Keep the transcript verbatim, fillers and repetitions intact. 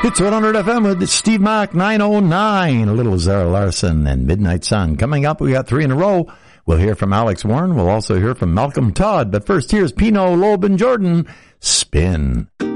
It's one hundred F M with Steve Mack, nine oh nine. A little Zara Larson and Midnight Sun. Coming up, we got three in a row. We'll hear from Alex Warren. We'll also hear from Malcolm Todd. But first, here's Pino, Loeb, and Jordan. Spin.